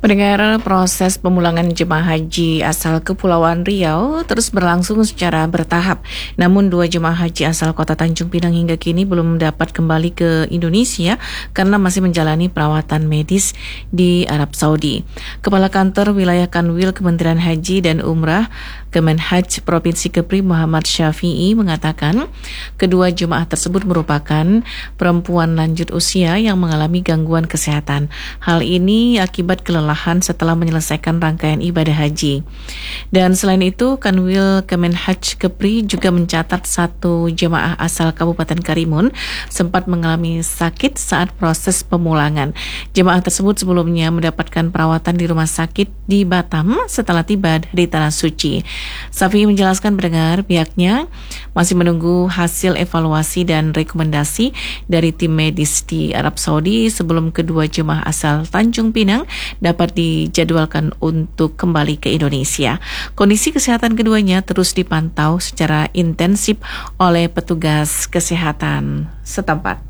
Pendengar, proses pemulangan jemaah haji asal Kepulauan Riau terus berlangsung secara bertahap. Namun 2 jemaah haji asal kota Tanjung Pinang hingga kini belum dapat kembali ke Indonesia karena masih menjalani perawatan medis di Arab Saudi. Kepala Kantor Wilayah Kanwil Kementerian Haji dan Umrah Kemenhaj Provinsi Kepri Muhammad Syafi'i mengatakan kedua jemaah tersebut merupakan perempuan lanjut usia yang mengalami gangguan kesehatan. Hal ini akibat kelelahan setelah menyelesaikan rangkaian ibadah haji. Dan selain itu, Kanwil Kemenhaj Kepri juga mencatat 1 jemaah asal Kabupaten Karimun sempat mengalami sakit saat proses pemulangan. Jemaah tersebut sebelumnya mendapatkan perawatan di rumah sakit di Batam setelah tiba di Tanah Suci. Syafi'i menjelaskan pendengar pihaknya masih menunggu hasil evaluasi dan rekomendasi dari tim medis di Arab Saudi sebelum kedua jemaah asal Tanjung Pinang dapat dijadwalkan untuk kembali ke Indonesia. Kondisi kesehatan keduanya terus dipantau secara intensif oleh petugas kesehatan setempat.